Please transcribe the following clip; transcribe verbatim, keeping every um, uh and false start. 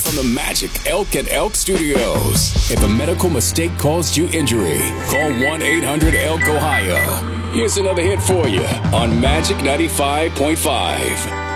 From the Magic Elk and Elk Studios. If a medical mistake caused you injury, call one eight hundred elk ohio. Here's another hit for you on Magic ninety-five point five.